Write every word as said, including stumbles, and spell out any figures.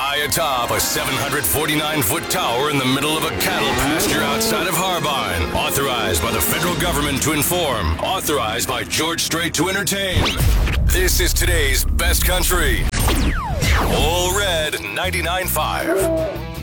high atop a seven hundred forty-nine foot tower in the middle of a cattle pasture outside of Harbine. Authorized by the federal government to inform. Authorized by George Strait to entertain. This is today's best country. All Red ninety-nine point five.